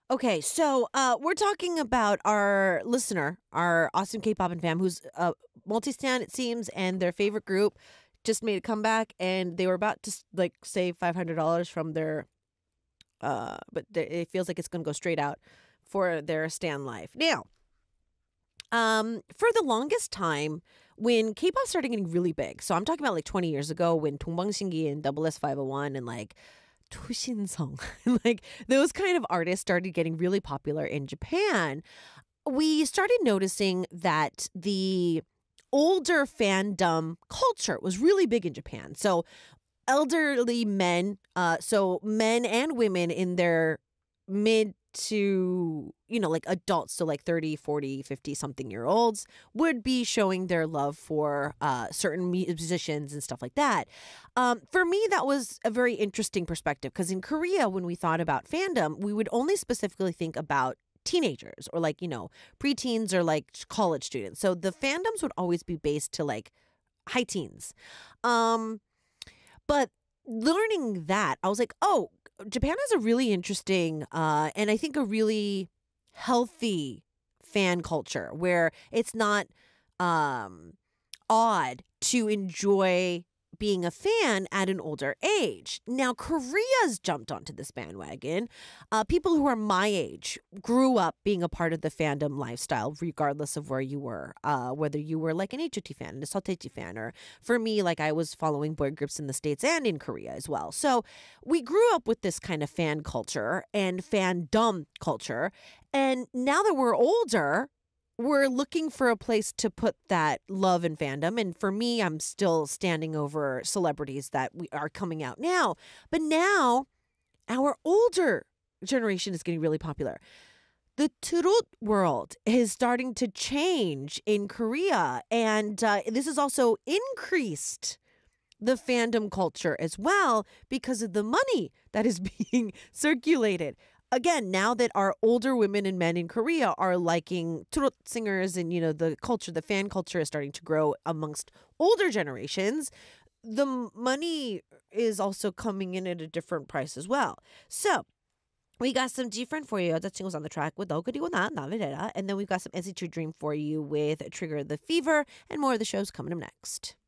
Okay, so we're talking about our listener, our awesome K-pop and fam, who's multi-stan it seems, and their favorite group just made a comeback, and they were about to like save $500 from their, but it feels like it's going to go straight out for their stan life. Now, for the longest time, when K-pop started getting really big, so I'm talking about like 20 years ago when 동방신기 and Double S 501 and like Song, like those kind of artists started getting really popular in Japan, we started noticing that the older fandom culture was really big in Japan. So elderly men, so men and women in their mid to, like adults, so like 30, 40, 50 something year olds would be showing their love for certain musicians and stuff like that. For me, that was a very interesting perspective because in Korea, when we thought about fandom, we would only specifically think about teenagers or like, preteens or like college students. So the fandoms would always be based to like high teens. Um, but learning that, I was like, oh, Japan has a really interesting and I think a really healthy fan culture where it's not um, odd to enjoy being a fan at an older age. Now, Korea's jumped onto this bandwagon. People who are my age grew up being a part of the fandom lifestyle, regardless of where you were, whether you were like an HOT fan, a Saltechi fan, or for me, like I was following boy groups in the States and in Korea as well. So we grew up with this kind of fan culture and fandom culture. And now that we're older, we're looking for a place to put that love and fandom. And for me, I'm still standing over celebrities that we are coming out now. But now our older generation is getting really popular. The Turut world is starting to change in Korea. And this has also increased the fandom culture as well because of the money that is being circulated. Again, now that our older women and men in Korea are liking turut singers and, the culture, the fan culture is starting to grow amongst older generations, the money is also coming in at a different price as well. So we got some different for you. 여자친구's on the track with 너 그리고 나 나를 and then we've got some NCT Dream for you with Trigger the Fever, and more of the shows coming up next.